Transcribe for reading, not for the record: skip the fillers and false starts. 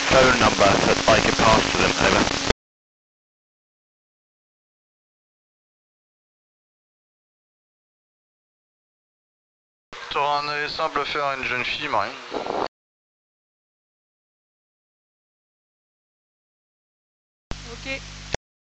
phone number that I can pass to them, over. T'auras un aller simple à faire à une jeune fille, Marie.